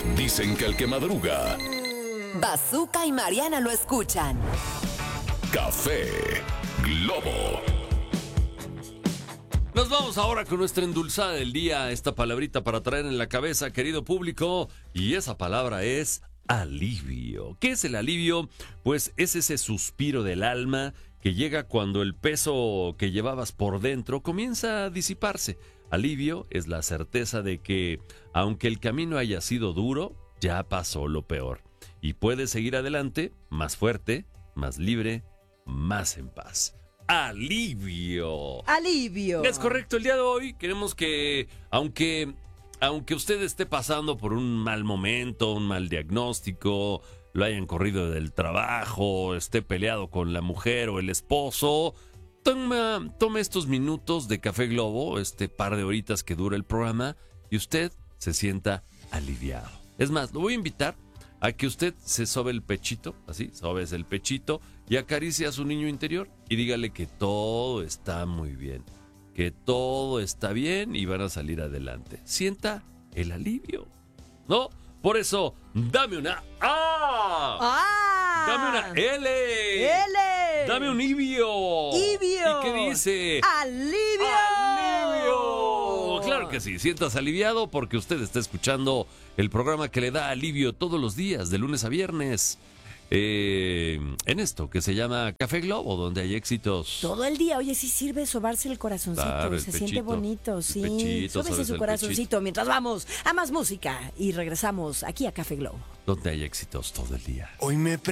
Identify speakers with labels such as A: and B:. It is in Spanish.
A: Dicen que el que madruga,
B: Bazooka y Mariana lo escuchan.
A: Café Globo.
C: Nos vamos ahora con nuestra endulzada del día, esta palabrita para traer en la cabeza, querido público, y esa palabra es alivio. ¿Qué es el alivio? Pues es ese suspiro del alma que llega cuando el peso que llevabas por dentro comienza a disiparse. Alivio es la certeza de que, aunque el camino haya sido duro, ya pasó lo peor. Y puedes seguir adelante, más fuerte, más libre, más en paz. Alivio.
D: Alivio.
C: Es correcto, el día de hoy queremos que, aunque usted esté pasando por un mal momento, un mal diagnóstico, lo hayan corrido del trabajo, esté peleado con la mujer o el esposo, tome estos minutos de Café Globo, este par de horitas que dura el programa, y usted se sienta aliviado. Es más, lo voy a invitar a que usted se sobe el pechito, así, sobes el pechito y acaricie a su niño interior y dígale que todo está muy bien, que todo está bien y van a salir adelante. Sienta el alivio, ¿no? Por eso, dame una A.
D: ¡Ah!
C: Dame una L.
D: ¡L!
C: Dame un Ibio.
D: ¡Ibio!
C: ¿Y qué dice?
D: ¡Alivio!
C: ¡Alivio! Claro que sí, sientas aliviado porque usted está escuchando el programa que le da alivio todos los días, de lunes a viernes. En esto que se llama Café Globo, donde hay éxitos.
D: Todo el día, oye, sí sirve sobarse el corazoncito,
C: Claro, el
D: se
C: pechito,
D: siente bonito,
C: el
D: sí.
C: pechito,
D: Sóbese
C: sobes
D: su
C: el
D: corazoncito
C: pechito.
D: mientras vamos a más música y regresamos aquí a Café Globo.
C: Donde hay éxitos todo el día.
E: Hoy me